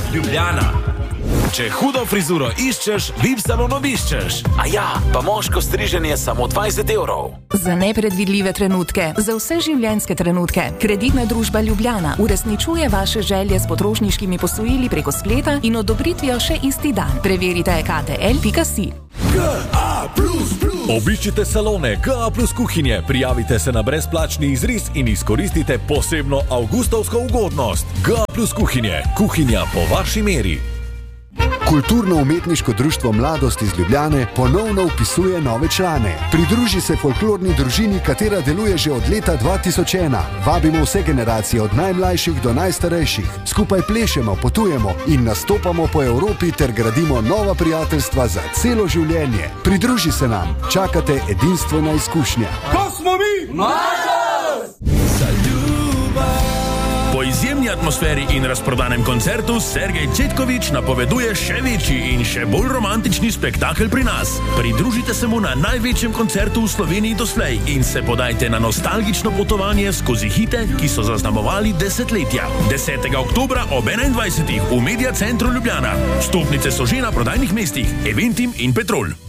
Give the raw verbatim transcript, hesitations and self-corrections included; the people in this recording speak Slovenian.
Ljubljana. Če hudo frizuro iščeš, V I P salon obiščeš. A ja, pa moško striženje samo dvajset evrov. Za nepredvidljive trenutke, za vse življenjske trenutke, Kreditna družba Ljubljana uresničuje vaše želje s potrošniškimi posojili preko spleta in odobritvijo še isti dan. Preverite k t l pika si. G A plus plus. Obiščite salone G A plus kuhinje, prijavite se na brezplačni izris in izkoristite posebno avgustovsko ugodnost. G A plus kuhinje, kuhinja po vaši meri. Kulturno-umetniško društvo Mladost iz Ljubljane ponovno vpisuje nove člane. Pridruži se folklorni družini, katera deluje že od leta dva tisoč ena. Vabimo vse generacije od najmlajših do najstarejših. Skupaj plešemo, potujemo in nastopamo po Evropi ter gradimo nova prijateljstva za celo življenje. Pridruži se nam. Čakate edinstvena izkušnja. Ko smo mi? Mladost! Po izjemni atmosferi in razprodanem koncertu Sergej Cetkovič napoveduje še večji in še bolj romantični spektakel pri nas. Pridružite se mu na največjem koncertu v Sloveniji doslej in se podajte na nostalgično potovanje skozi hite, ki so zaznamovali desetletja. desetega oktobra ob enaindvajsetih v Media Centru Ljubljana. Vstopnice so že na prodajnih mestih Eventim in Petrol.